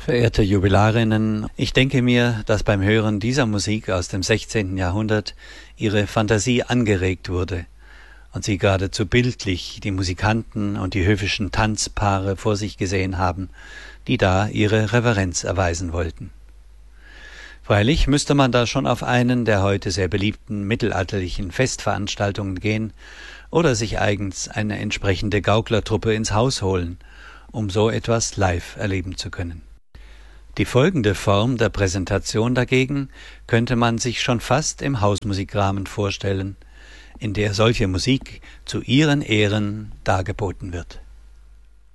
Verehrte Jubilarinnen, ich denke mir, dass beim Hören dieser Musik aus dem 16. Jahrhundert Ihre Fantasie angeregt wurde und Sie geradezu bildlich die Musikanten und die höfischen Tanzpaare vor sich gesehen haben, die da ihre Reverenz erweisen wollten. Freilich müsste man da schon auf einen der heute sehr beliebten mittelalterlichen Festveranstaltungen gehen oder sich eigens eine entsprechende Gauklertruppe ins Haus holen, um so etwas live erleben zu können. Die folgende Form der Präsentation dagegen könnte man sich schon fast im Hausmusikrahmen vorstellen, in der solche Musik zu ihren Ehren dargeboten wird.